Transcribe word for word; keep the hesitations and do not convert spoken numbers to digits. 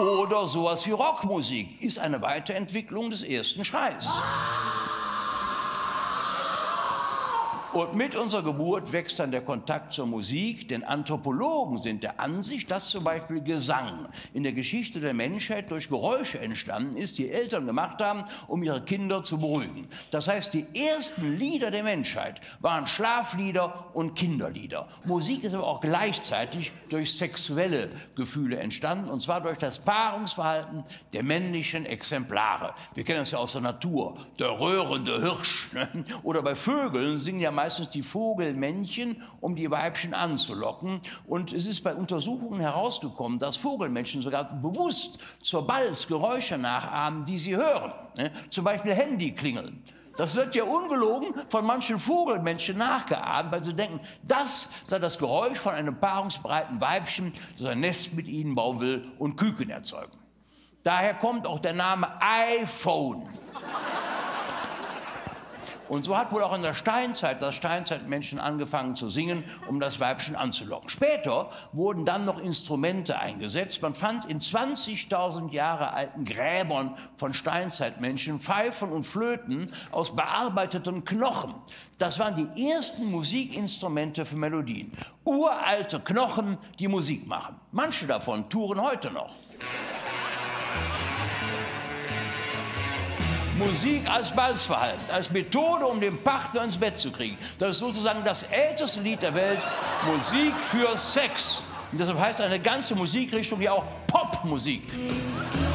Oder sowas wie Rockmusik ist eine Weiterentwicklung des ersten Schreis. Und mit unserer Geburt wächst dann der Kontakt zur Musik, denn Anthropologen sind der Ansicht, dass zum Beispiel Gesang in der Geschichte der Menschheit durch Geräusche entstanden ist, die Eltern gemacht haben, um ihre Kinder zu beruhigen. Das heißt, die ersten Lieder der Menschheit waren Schlaflieder und Kinderlieder. Musik ist aber auch gleichzeitig durch sexuelle Gefühle entstanden, und zwar durch das Paarungsverhalten der männlichen Exemplare. Wir kennen das ja aus der Natur, der röhrende Hirsch, ne? Oder bei Vögeln singen ja meistens die Vogelmännchen, um die Weibchen anzulocken. Und es ist bei Untersuchungen herausgekommen, dass Vogelmännchen sogar bewusst zur Balz Geräusche nachahmen, die sie hören. Ne? Zum Beispiel Handyklingeln. Das wird ja ungelogen von manchen Vogelmännchen nachgeahmt, weil sie denken, das sei das Geräusch von einem paarungsbereiten Weibchen, das ein Nest mit ihnen bauen will und Küken erzeugen. Daher kommt auch der Name iPhone. Und so hat wohl auch in der Steinzeit das Steinzeitmenschen angefangen zu singen, um das Weibchen anzulocken. Später wurden dann noch Instrumente eingesetzt. Man fand in zwanzigtausend Jahre alten Gräbern von Steinzeitmenschen Pfeifen und Flöten aus bearbeiteten Knochen. Das waren die ersten Musikinstrumente für Melodien. Uralte Knochen, die Musik machen. Manche davon touren heute noch. Musik als Balzverhalten, als Methode, um den Partner ins Bett zu kriegen. Das ist sozusagen das älteste Lied der Welt, Musik für Sex. Und deshalb heißt eine ganze Musikrichtung ja auch Popmusik.